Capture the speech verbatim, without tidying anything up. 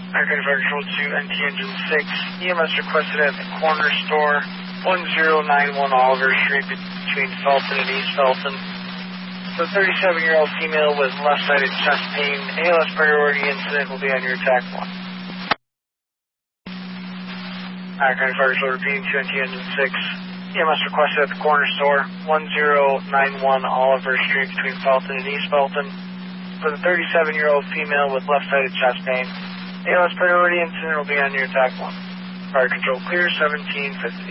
American Fire Control to N T Engine six. E M S requested at the corner store, one zero nine one Oliver Street between Felton and East Felton. The thirty-seven-year-old female with left-sided chest pain. A L S priority incident will be on your attack one. American Fire Control repeating to N T Engine six. E M S requested at the corner store, one zero nine one Oliver Street between Felton and East Felton. For the thirty-seven-year-old female with left-sided chest pain. A L S priority incident will be on your attack one. Fire control clear, seventeen fifty.